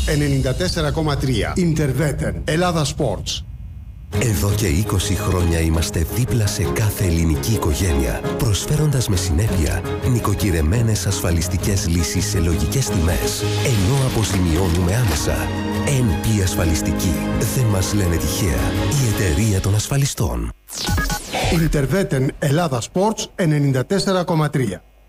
94,3. Interveten. Ελλάδα Sports. Εδώ και 20 χρόνια είμαστε δίπλα σε κάθε ελληνική οικογένεια, προσφέροντας με συνέπεια νοικοκυρεμένες ασφαλιστικές λύσεις σε λογικές τιμές, ενώ αποζημιώνουμε άμεσα. NP Ασφαλιστική. Δεν μας λένε τυχαία. Η εταιρεία των ασφαλιστών. Interveten. Ελλάδα Sports 94,3.